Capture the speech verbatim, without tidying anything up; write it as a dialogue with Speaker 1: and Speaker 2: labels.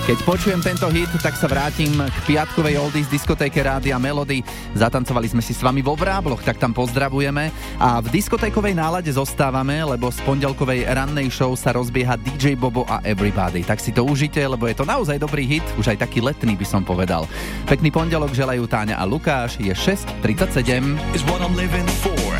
Speaker 1: Keď počujem tento hit, tak sa vrátim k piatkovej oldies diskotéke Rádia Melody. Zatancovali sme si s vami vo Vrábloch, tak tam pozdravujeme. A v diskotékovej nálade zostávame, lebo z pondelkovej rannej show sa rozbieha dý džej Bobo a Everybody. Tak si to užite, lebo je to naozaj dobrý hit, už aj taký letný by som povedal. Pekný pondelok želajú Táňa a Lukáš, je šesť tridsaťsedem.